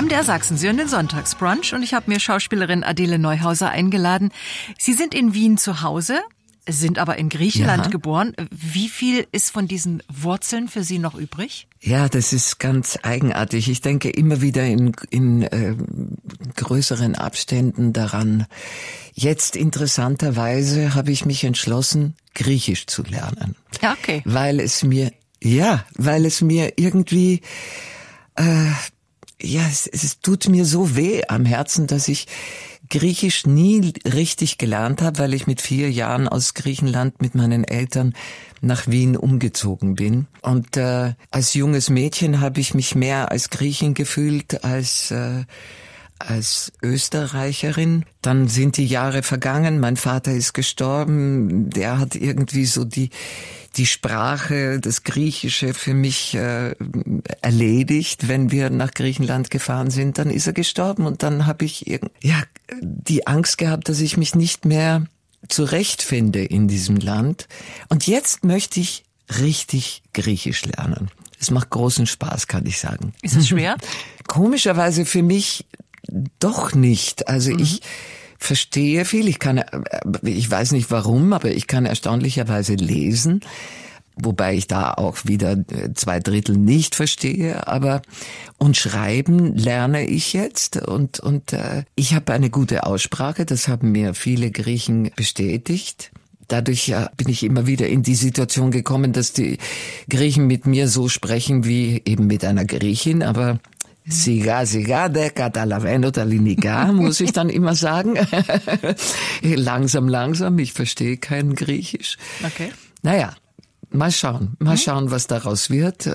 MDR Sachsen, Sie hören den Sonntagsbrunch und ich habe mir Schauspielerin Adele Neuhauser eingeladen. Sie sind in Wien zu Hause, sind aber in Griechenland geboren. Wie viel ist von diesen Wurzeln für Sie noch übrig? Ja, das ist ganz eigenartig. Ich denke immer wieder in größeren Abständen daran. Jetzt interessanterweise habe ich mich entschlossen, Griechisch zu lernen. Ja, okay. Weil es mir irgendwie, es tut mir so weh am Herzen, dass ich Griechisch nie richtig gelernt habe, weil ich mit 4 Jahren aus Griechenland mit meinen Eltern nach Wien umgezogen bin. Und als junges Mädchen habe ich mich mehr als Griechin gefühlt als Österreicherin. Dann sind die Jahre vergangen, mein Vater ist gestorben, der hat irgendwie so die Sprache, das Griechische für mich erledigt. Wenn wir nach Griechenland gefahren sind, dann ist er gestorben und dann habe ich die Angst gehabt, dass ich mich nicht mehr zurechtfinde in diesem Land. Und jetzt möchte ich richtig Griechisch lernen. Es macht großen Spaß, kann ich sagen. Ist es schwer? Komischerweise für mich doch nicht. Also ich verstehe viel. Ich weiß nicht warum, aber ich kann erstaunlicherweise lesen. Wobei ich da auch wieder 2/3 nicht verstehe, und schreiben lerne ich jetzt und ich habe eine gute Aussprache, das haben mir viele Griechen bestätigt. Dadurch bin ich immer wieder in die Situation gekommen, dass die Griechen mit mir so sprechen wie eben mit einer Griechin, aber Siga, de Catalaveno Talinica, muss ich dann immer sagen. Langsam, ich verstehe kein Griechisch. Okay. Naja, mal schauen, was daraus wird.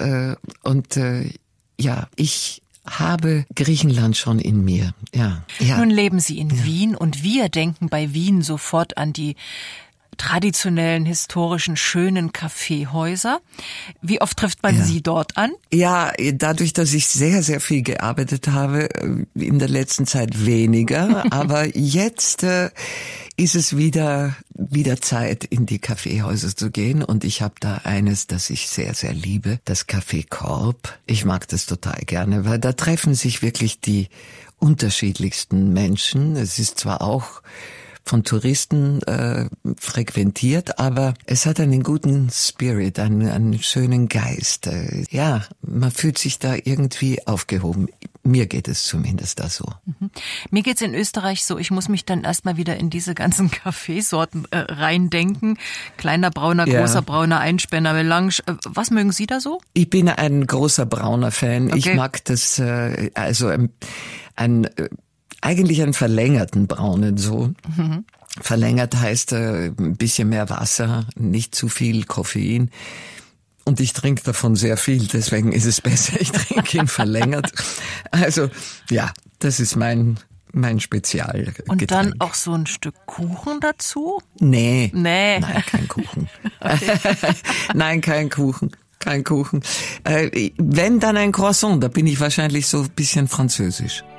Ich habe Griechenland schon in mir. Ja. Nun leben Sie in Wien und wir denken bei Wien sofort an die traditionellen, historischen, schönen Kaffeehäuser. Wie oft trifft man Sie dort an? Ja, dadurch, dass ich sehr, sehr viel gearbeitet habe, in der letzten Zeit weniger, aber jetzt ist es wieder Zeit, in die Kaffeehäuser zu gehen und ich habe da eines, das ich sehr, sehr liebe, das Café Korb. Ich mag das total gerne, weil da treffen sich wirklich die unterschiedlichsten Menschen. Es ist zwar auch von Touristen frequentiert, aber es hat einen guten Spirit, einen schönen Geist. Man fühlt sich da irgendwie aufgehoben. Mir geht es zumindest da so. Mir geht's in Österreich so, ich muss mich dann erstmal wieder in diese ganzen Kaffeesorten reindenken. Kleiner Brauner, großer Brauner, Einspänner, Melange. Was mögen Sie da so? Ich bin ein großer Brauner Fan. Okay. Ich mag das, eigentlich einen verlängerten Braunen so. Verlängert heißt ein bisschen mehr Wasser, nicht zu viel Koffein. Und ich trinke davon sehr viel, deswegen ist es besser, ich trinke ihn verlängert. Also ja, das ist mein Spezialgetränk. Und dann auch so ein Stück Kuchen dazu? Nee. Nein, kein Kuchen. Nein, kein Kuchen. Kein Kuchen. Wenn, dann ein Croissant, da bin ich wahrscheinlich so ein bisschen französisch.